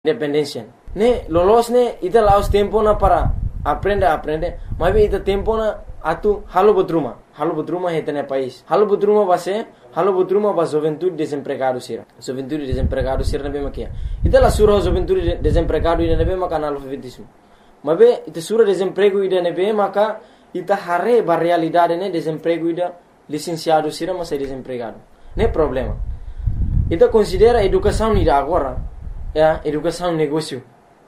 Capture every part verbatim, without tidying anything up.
Independencia. Ne lolos ne ita laos tempo na para aprende aprende, mas ita tempo na atu halo butruma, halo butruma heta ne país. Halo butruma base, halo butruma base juventude desempregado sira. Juventude desempregado sira na bema kia. Ita la sura juventude desempregado ida ne bema kana alfabetismo. Mas be ita sura desemprego ida ne bema ka ita hare ba realidade ne desemprego ida licenciado sira mas é desempregado. Ne problema. Ita considera educação ida agora. Ya, educação negócio.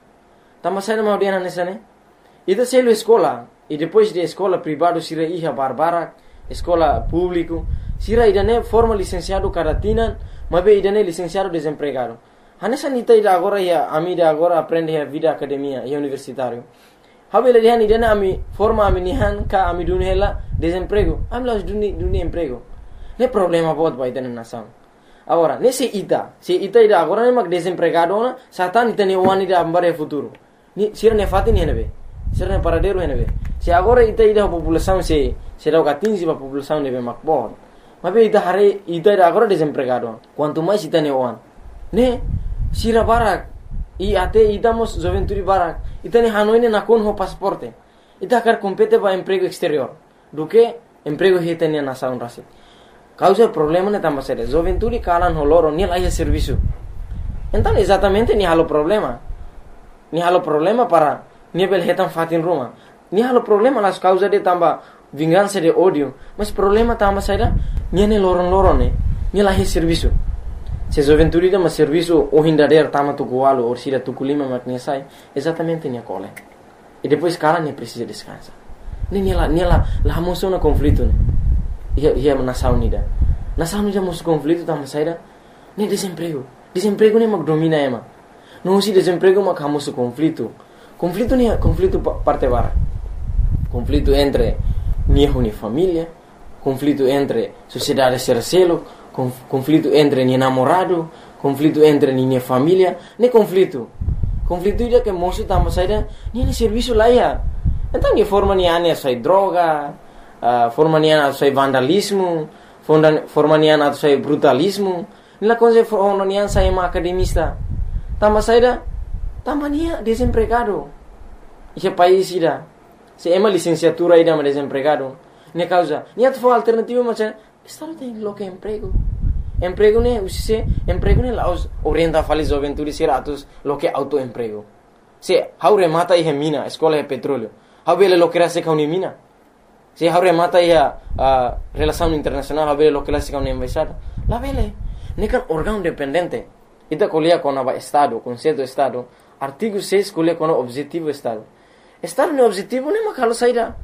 Tama sai mau dia nessa né? Ita selo escola e depois de escola privado sira iha barbara, escola público, sira ida ne forma licenciado caratina, mas be ida ne licenciado desempregado. Hanessa nita ida agora ia amida agora aprende a vida academia e universitário. Habela dihan ida ne ami forma ami nihan ka ami dunela desemprego. Amlas duni duni emprego. Ne problema bot ba ida ne nação. Agora, nesse ita, se ita ida agora nem mag desempregado na, satan ita ne wani da ambare futuro. Ni sira ne fatin ne be. Sira ne paradeiro ne be. Se agora ita ida população se será o atinge a população ne be mak bom. Mas be ita hare ita ida agora desempregado. Quanto mais ita ne wan. Ne sira barak e até ita mos juventude barak. Ita ne hanoi ne nakon ho pasaporte. Ita quer compete para emprego exterior. Do que emprego hita ne nação rasi. Causa problema ne tambah sério. Juventude kalan holoro ni lá serviço. Então exatamente ni halo problema. Ni halo problema para ni bel hetan fatin rumah. Ni halo problema las causa de tambah vingança de ódio. Mas problema tambah sério ni ne loron loron ne. Ni lá serviço. Se juventude da mas serviço o hindader tama tu gualo ou sira tu kulima maknya sai. Exatamente ni cole. E depois kalan ni precisa descansar. Ni ni lá ni lá lá moção na conflito ne. Ia ia nação nida. Nação nida mus conflito tama saída. Nem desemprego. Desemprego nem mag domina ema. Não se desemprego mag hamus conflito. Conflito nem conflito parte bara. Conflito entre minha uni família, conflito entre sociedade sercelo, conflito entre minha namorado, conflito entre minha família, nem conflito. Conflito ida que moço tama saída, nem serviço lá ia. Então ni forma ni ane sai droga. Uh, forma nian atau sai vandalismo, forma nian atau sai brutalismo. Nila coisa forma nian sai ma academista. Tama saida, tama nia desempregado. Esse país ida, se ema licenciatura ida ma desempregado. Nia causa, nia tu alternativa macam, estado tem lo que emprego. Emprego ne usise, emprego ne laos orienta fali juventude sira atus lo que autoemprego. Se haure mata ihe mina, escola é petróleo. Haure lo que ra se kauni mina. Se haure mata ia uh, relação internacional haver lo que lá se com embaixada lá vele nekan órgão dependente ita colia com o estado conceito estado artigo seis colia com o objetivo estado estado no objetivo nem makalo saída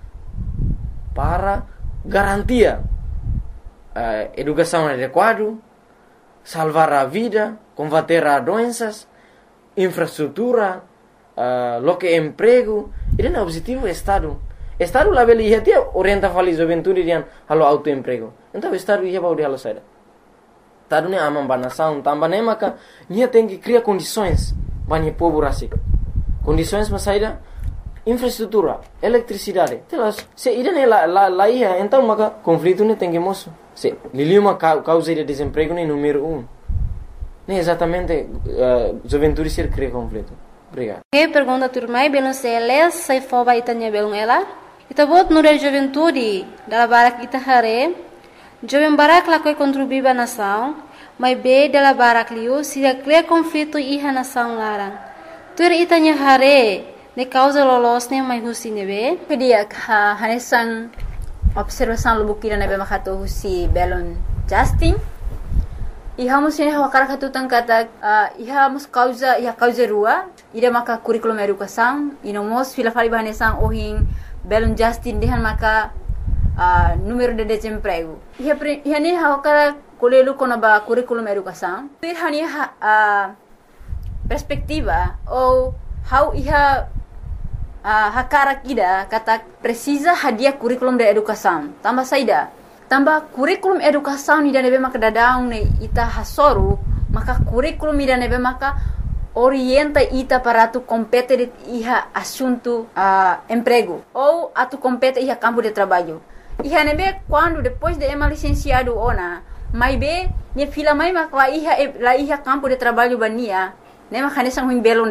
para garantia uh, educação adequada salvar a vida combater as doenças infraestrutura uh, lo que emprego esse é o objetivo estado. Estado lá beli ia orienta fali juventude dian halo autoemprego. Então estado ia bau dia halo saída. Estado ne amam banação tambah ne maka nia tem que criar condições bani povo rasi. Condições mas saída infraestrutura, eletricidade. Telas se ida ne la la la ia então maka conflito ne tem que moço. Se liliuma causa de desemprego ne número um. Ne exatamente uh, juventude ser cria conflito. Obrigado. Que pergunta turma belum seles sai foba itanya belum ela. Ita bot nure juventude dala barak ita hare. Jovem barak la koi contribuir ba nação, mas be dala barak liu se cria conflito iha nação larang. Tur itanya hare ne causa lolos ne mai husi ne be. Pedia ha hanesan observação lubukira ne be makato husi belon Justin. Iha mus ini hawa karak hatu tangkata uh, iha mus causa iha causa rua ida maka curriculum educação ino mos fila fali bahanesang ohin belum Justin dihan maka uh, número de desemprego iha pre, iha ni hawa karak kolelu kono ba curriculum educação iha ni uh, perspectiva ou how iha uh, hakarak ida kata precisa hadiah curriculum de educação tambah saida tambah kurikulum educação ni nebe maka dadaung ne ita hasoru maka kurikulum ni nebe maka orienta ita para tu compete de iha assunto uh, emprego ou atu compete iha campo de trabalho iha nebe quando depois de ema licenciado ona mai be ni fila mai maka la iha la iha campo de trabalho bania Ne makanya sang huing belon